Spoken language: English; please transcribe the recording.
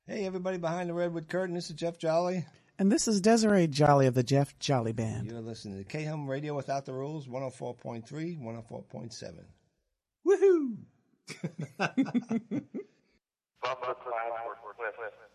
Hey, everybody behind the Redwood Curtain. This is Jeff Jolly. And this is Desiree Jolly of the Jeff Jolly Band. You're listening to K-Hum Radio Without the Rules, 104.3, 104.7. Woohoo! Bumper class for Cliff.